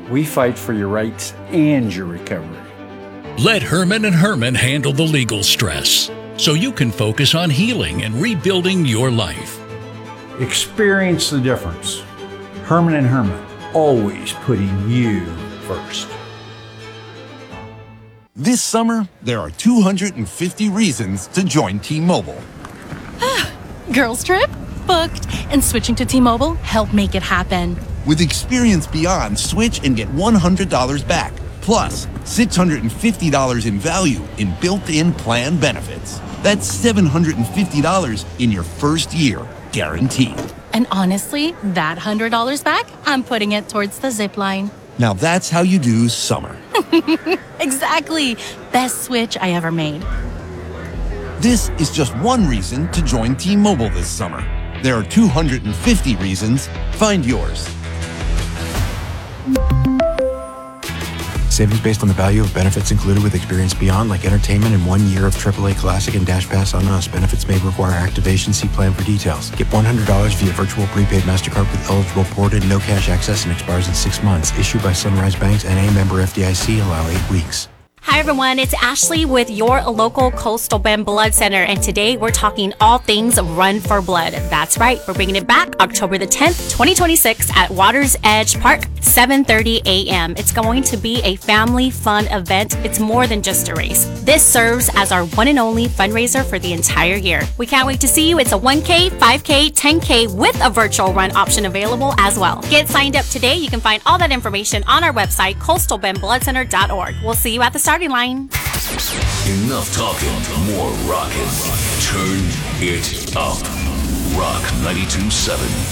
We fight for your rights and your recovery. Let Herman and Herman handle the legal stress so you can focus on healing and rebuilding your life. Experience the difference. Herman and Herman, always putting you first. This summer, there are 250 reasons to join T-Mobile. Girls trip? Booked. And switching to T-Mobile helped make it happen. With Experience Beyond, switch and get $100 back, plus $650 in value in built-in plan benefits. That's $750 in your first year, guaranteed. And honestly, that $100 back, I'm putting it towards the zip line. Now that's how you do summer. Exactly. Best switch I ever made. This is just one reason to join T-Mobile this summer. There are 250 reasons. Find yours. Savings based on the value of benefits included with Experience Beyond, like entertainment and 1 year of AAA Classic and Dash Pass on us. Benefits may require activation. See plan for details. Get $100 via virtual prepaid MasterCard with eligible port and no cash access and expires in 6 months. Issued by Sunrise Banks, N.A. member FDIC. Allow 8 weeks. Hi everyone, it's Ashley with your local Coastal Bend Blood Center, and today we're talking all things Run for Blood. That's right, we're bringing it back October the 10th, 2026 at Water's Edge Park, 7:30 a.m. It's going to be a family fun event. It's more than just a race. This serves as our one and only fundraiser for the entire year. We can't wait to see you. It's a 1K, 5K, 10K with a virtual run option available as well. Get signed up today. You can find all that information on our website, coastalbendbloodcenter.org. We'll see you at the starting line. Enough talking, more rocking. Turn it up. Rock 92.7.